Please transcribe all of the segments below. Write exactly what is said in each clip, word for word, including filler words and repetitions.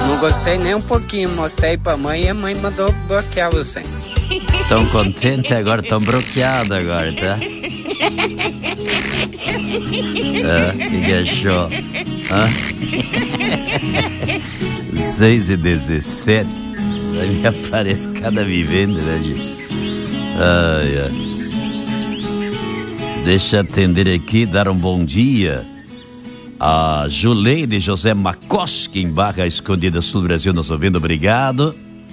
Não gostei nem um pouquinho, mostrei pra mãe e a mãe mandou bloquear você. Tão contente agora, tão bloqueado agora, tá? Ah, que que achou? Ah? seis e dezessete. Me aparece cada vivenda, né, gente? Ai, ai. Deixa eu atender aqui, dar um bom dia a Juleide José Makoski, em Barra Escondida, Sul do Brasil, nos ouvindo, obrigado.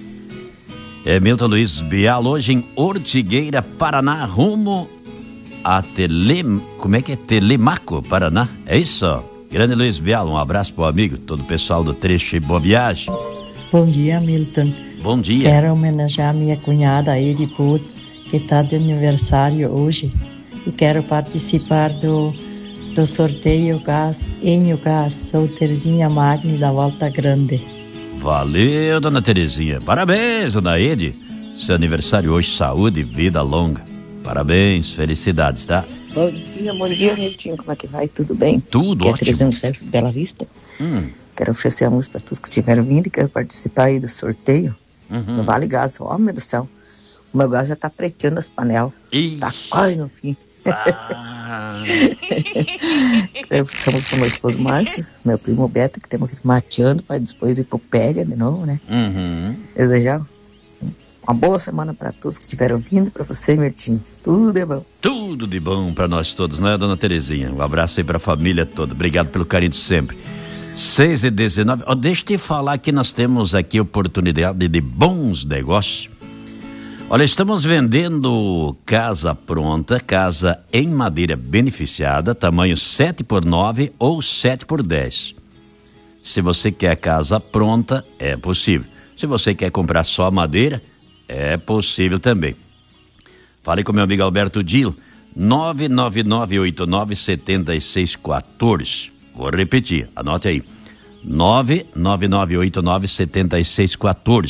É Milton Luiz Bial, hoje em Ortigueira, Paraná, rumo a Tele... Como é que é? Telemaco, Paraná, é isso? Grande Luiz Bial, um abraço pro amigo, todo o pessoal do trecho e boa viagem. Bom dia, Milton. Bom dia. Quero homenagear minha cunhada Edi Puth, que está de aniversário hoje, e quero participar do, do sorteio gás, Enio Gás, sou Terezinha Magni da Volta Grande. Valeu, dona Terezinha. Parabéns, dona Edi. Seu aniversário hoje, saúde e vida longa. Parabéns, felicidades, tá? Bom dia, bom dia, Miltinho. Como é que vai? Tudo bem? Tudo Aqui é ótimo. a Terezinha do Centro de Bela Vista. Hum. Quero oferecer a música para todos que estiveram vindo e quero participar aí do sorteio. Uhum. No Vale Gás. Ó, meu Deus do céu. O meu gás já tá preteando as panelas. Ixi. Tá quase no fim. Ah. Quero oferecer a música para meu esposo Márcio, meu primo Beto, que temos aqui mateando para depois ir pro Pega de novo, né? Uhum. Desejar uma boa semana para todos que estiveram vindo, para você, Mirtinho. Tudo de bom. Tudo de bom para nós todos, né, dona Terezinha? Um abraço aí para a família toda. Obrigado pelo carinho de sempre. seis e dezenove. Oh, deixa eu te falar que nós temos aqui oportunidade de bons negócios. Olha, estamos vendendo casa pronta, casa em madeira beneficiada, tamanho sete por nove ou sete por dez. Se você quer casa pronta, é possível. Se você quer comprar só madeira, é possível também. Fale com meu amigo Alberto Dil, nove nove nove oito nove sete seis um quatro. Vou repetir, anote aí, nove nove nove oito nove sete seis um quatro.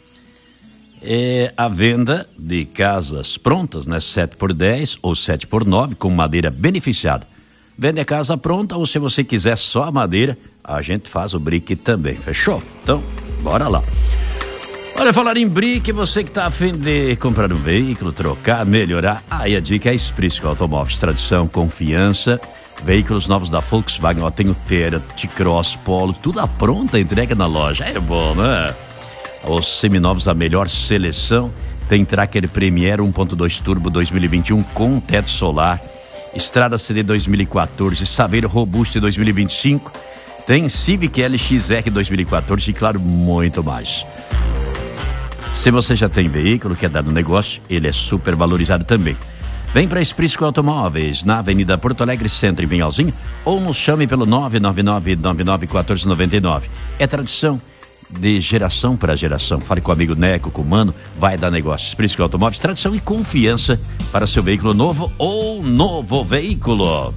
É a venda de casas prontas, né? sete por dez ou sete por nove com madeira beneficiada. Vende a casa pronta ou se você quiser só a madeira, a gente faz o brick também, fechou? Então, bora lá. Olha, falar em brick, você que tá a fim de comprar um veículo, trocar, melhorar, aí a dica é Esprisco Automóveis, tradição, confiança, veículos novos da Volkswagen, ó, tem o Tera, T-Cross, Polo, tudo à pronta, entrega na loja, é bom, né? Os seminovos, a melhor seleção, tem Tracker Premier um ponto dois Turbo dois mil e vinte e um com teto solar, Estrada C D dois mil e quatorze, Saveiro Robusto dois mil e vinte e cinco, tem Civic L X R dois mil e quatorze e claro, muito mais. Se você já tem veículo, quer dar no negócio, ele é super valorizado também. Vem para Esprisco Automóveis, na Avenida Porto Alegre, Centro, em Pinhalzinho, ou nos chame pelo nove nove nove nove nove um quatro nove nove. É tradição de geração para geração. Fale com o amigo Neco, com o Mano, vai dar negócio. Esprisco Automóveis, tradição e confiança para seu veículo novo ou novo veículo.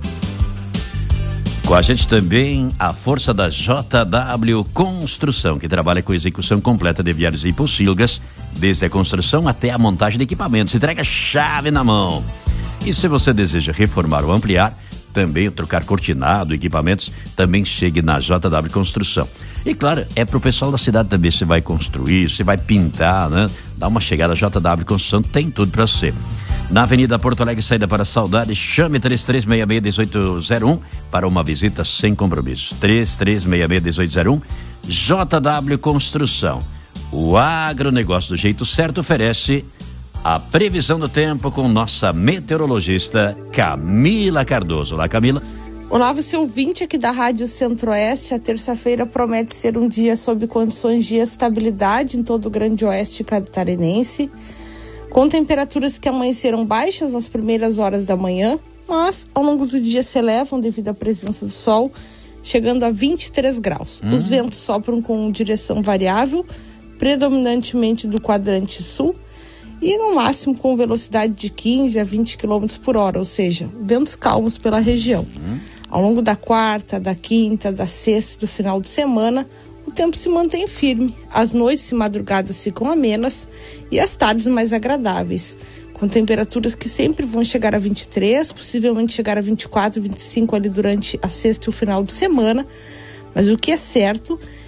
Com a gente também a força da J W Construção, que trabalha com execução completa de viários e pocilgas, desde a construção até a montagem de equipamentos. Entrega chave na mão. E se você deseja reformar ou ampliar, também trocar cortinado, equipamentos, também chegue na J W Construção. E claro, é pro pessoal da cidade também, se vai construir, se vai pintar, né? Dá uma chegada, J W Construção tem tudo para você. Na Avenida Porto Alegre, saída para a Saudade, chame três três seis seis um oito zero um para uma visita sem compromisso. três três seis seis um oito zero um, J W Construção. O agronegócio do jeito certo oferece a previsão do tempo com nossa meteorologista Camila Cardoso. Olá, Camila. Olá, você ouvinte aqui da Rádio Centro-Oeste. A terça-feira promete ser um dia sob condições de estabilidade em todo o Grande Oeste catarinense, com temperaturas que amanheceram baixas nas primeiras horas da manhã, mas ao longo do dia se elevam devido à presença do sol, chegando a vinte e três graus. Hum. Os ventos sopram com direção variável, predominantemente do quadrante sul, e no máximo com velocidade de quinze a vinte quilômetros por hora, ou seja, ventos calmos pela região. Hum. Ao longo da quarta, da quinta, da sexta e do final de semana, o tempo se mantém firme, as noites e madrugadas ficam amenas e as tardes mais agradáveis, com temperaturas que sempre vão chegar a vinte e três, possivelmente chegar a vinte e quatro, vinte e cinco ali durante a sexta e o final de semana, mas o que é certo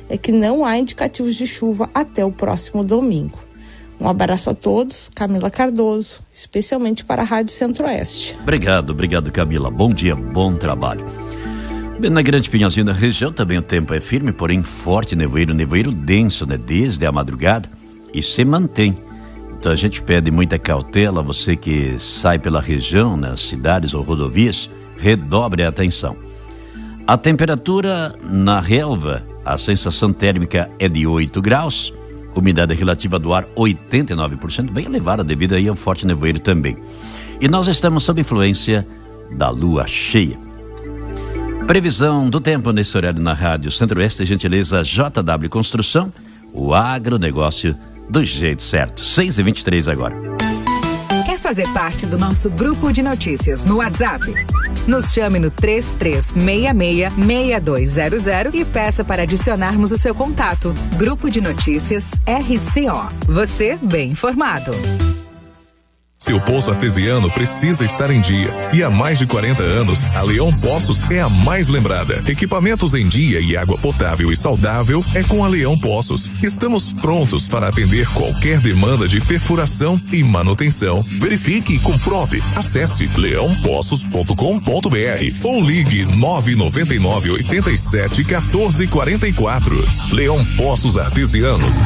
é que não há indicativos de chuva até o próximo domingo. Um abraço a todos, Camila Cardoso, especialmente para a Rádio Centro-Oeste. Obrigado, obrigado, Camila. Bom dia, bom trabalho. Bem, na Grande Pinhalzinho da região também o tempo é firme, porém forte nevoeiro, nevoeiro denso, né? Desde a madrugada e se mantém. Então a gente pede muita cautela, você que sai pela região, nas cidades ou rodovias, redobre a atenção. A temperatura na relva, a sensação térmica é de oito graus, umidade relativa do ar oitenta e nove por cento, bem elevada devido aí ao forte nevoeiro também. E nós estamos sob influência da lua cheia. Previsão do tempo nesse horário na Rádio Centro-Oeste, gentileza J W Construção, o agronegócio do jeito certo. seis e vinte e três agora. Quer fazer parte do nosso grupo de notícias no WhatsApp? Nos chame no três três seis seis, seis dois zero zero e peça para adicionarmos o seu contato. Grupo de Notícias R C O. Você bem informado. Seu poço artesiano precisa estar em dia. E há mais de quarenta anos, a Leão Poços é a mais lembrada. Equipamentos em dia e água potável e saudável é com a Leão Poços. Estamos prontos para atender qualquer demanda de perfuração e manutenção. Verifique e comprove. Acesse leão poços ponto com ponto b r ou ligue nove nove nove, oito sete, um quatro quatro quatro. Leão Poços Artesianos.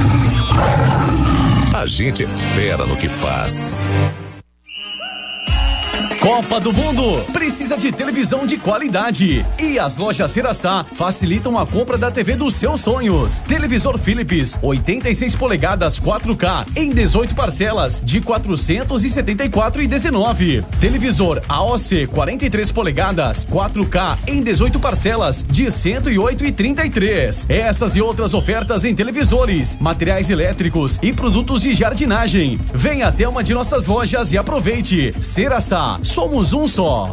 A gente é fera no que faz. Copa do Mundo precisa de televisão de qualidade e as lojas Ceraçá facilitam a compra da T V dos seus sonhos. Televisor Philips oitenta e seis polegadas quatro K em dezoito parcelas de quatrocentos e setenta e quatro reais e dezenove centavos. Televisor A O C quarenta e três polegadas quatro K em dezoito parcelas de cento e oito reais e trinta e três centavos. Essas e outras ofertas em televisores, materiais elétricos e produtos de jardinagem. Venha até uma de nossas lojas e aproveite. Ceraçá. Somos um só.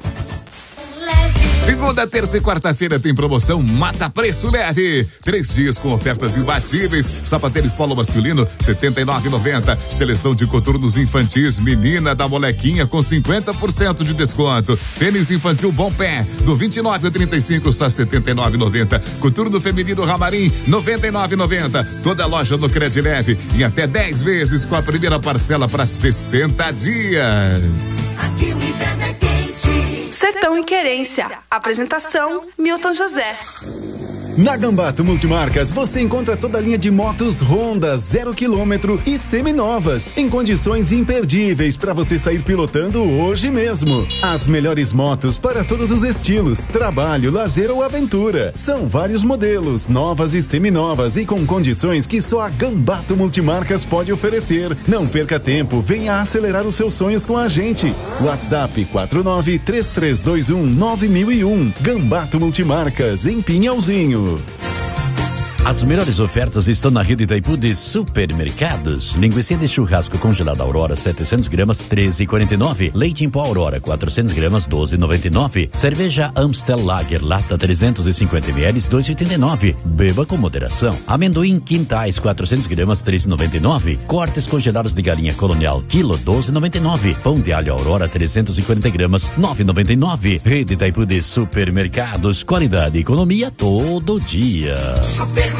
Segunda, terça e quarta-feira tem promoção Mata Preço Leve. Três dias com ofertas imbatíveis. Sapatênis polo masculino, setenta e nove reais e noventa centavos. Seleção de coturnos infantis, menina da molequinha com cinquenta por cento de desconto. Tênis infantil Bom Pé, do vinte e nove ao trinta e cinco, só setenta e nove reais e noventa centavos. Coturno feminino Ramarim, noventa e nove reais e noventa centavos. Toda loja no Cred Leve em até dez vezes com a primeira parcela para sessenta dias. Aqui o inverno é quente. Sertão e Querência. Apresentação, Milton José. Na Gambato Multimarcas você encontra toda a linha de motos Honda zero quilômetro e seminovas em condições imperdíveis para você sair pilotando hoje mesmo. As melhores motos para todos os estilos, trabalho, lazer ou aventura. São vários modelos, novas e seminovas e com condições que só a Gambato Multimarcas pode oferecer. Não perca tempo, venha acelerar os seus sonhos com a gente. WhatsApp quatro nove três três dois um nove mil e um. Gambato Multimarcas em Pinhalzinho. As melhores ofertas estão na rede Itaipu de supermercados. Linguiça de churrasco congelada Aurora setecentos gramas, treze reais e quarenta e nove centavos. Leite em pó Aurora quatrocentos gramas, doze reais e noventa e nove centavos. Cerveja Amstel Lager lata trezentos e cinquenta mililitros, dois reais e oitenta e nove centavos. Beba com moderação. Amendoim Quintais quatrocentos gramas, três reais e noventa e nove centavos. Cortes congelados de galinha Colonial quilo, doze reais e noventa e nove centavos. Pão de alho Aurora trezentos e quarenta gramas, nove reais e noventa e nove centavos. Rede Itaipu de supermercados, qualidade e economia todo dia. Supermercado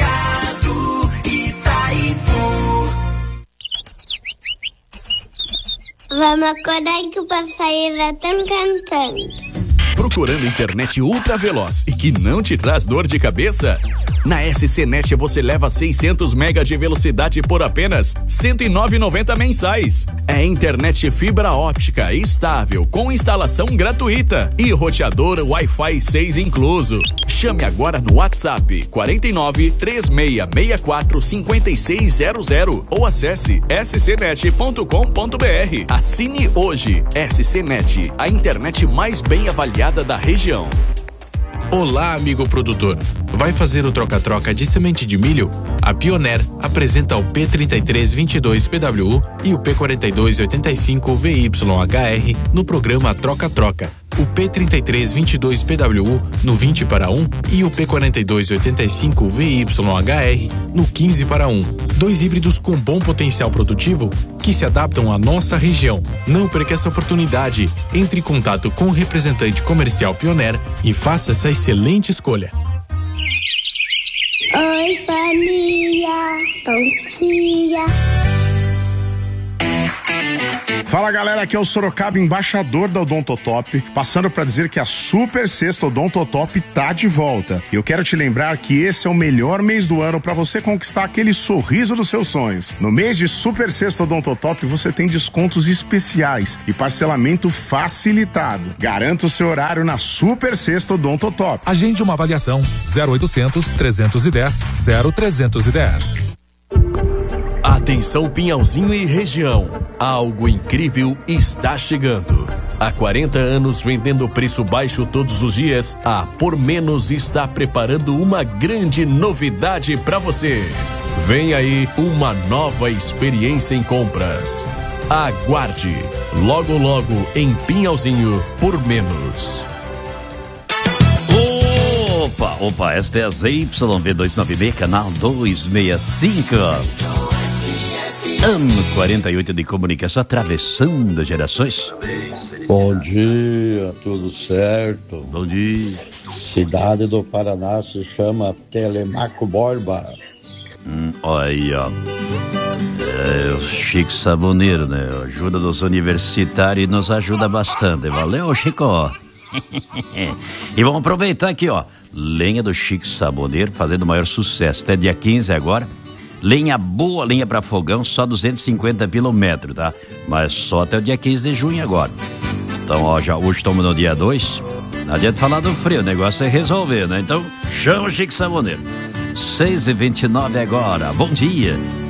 Itaipu. Vamos acordar que o passarinho já estão cantando. Procurando internet ultra veloz e que não te traz dor de cabeça? Na S C Net você leva seiscentos megas de velocidade por apenas cento e nove reais e noventa centavos mensais. É internet fibra óptica estável com instalação gratuita e roteador Wi-Fi seis incluso. Chame agora no WhatsApp quarenta e nove, três seis seis quatro, cinco seis zero zero ou acesse s c net ponto com ponto b r. Assine hoje. S C Net, a internet mais bem avaliada da região. Olá, amigo produtor. Vai fazer o troca-troca de semente de milho? A Pioneer apresenta o P trinta e três vinte e dois P W U e o P quarenta e dois oitenta e cinco V Y H R no programa Troca-Troca. O P trinta e três vinte e dois P W U no vinte para um e o P quarenta e dois oitenta e cinco V Y H R no quinze para um. Dois híbridos com bom potencial produtivo que se adaptam à nossa região. Não perca essa oportunidade. Entre em contato com o representante comercial Pioneer e faça essa excelente escolha. Oi, família. Bom dia. Fala galera, aqui é o Sorocaba, embaixador da Odontotop, passando para dizer que a Super Sexta Odontotop tá de volta. E eu quero te lembrar que esse é o melhor mês do ano para você conquistar aquele sorriso dos seus sonhos. No mês de Super Sexta Odontotop você tem descontos especiais e parcelamento facilitado. Garanta o seu horário na Super Sexta Odontotop. Agende uma avaliação zero oitocentos, trezentos e dez, zero trezentos e dez. Atenção Pinhalzinho e região, algo incrível está chegando. Há quarenta anos vendendo preço baixo todos os dias, a Por Menos está preparando uma grande novidade para você. Vem aí uma nova experiência em compras. Aguarde, logo logo em Pinhalzinho Por Menos. Opa, opa, esta é a Z Y V duzentos e noventa B, canal duzentos e sessenta e cinco. Ano quarenta e oito de comunicação, atravessando gerações. Bom dia, tudo certo? Bom dia. Cidade do Paraná se chama Telemaco Borba. Hum, olha aí, ó. É o Chico Saboneiro, né? Ajuda dos universitários e nos ajuda bastante. Valeu, Chico. E vamos aproveitar aqui, ó. Lenha do Chico Saboneiro fazendo o maior sucesso. Até dia quinze agora. Lenha boa, lenha para fogão, só duzentos e cinquenta pila o metro, tá? Mas só até o dia quinze de junho agora. Então, ó, já hoje estamos no dia dois. Não adianta falar do frio, o negócio é resolver, né? Então, chama o Chico Saboneiro. seis e vinte e nove agora. Bom dia.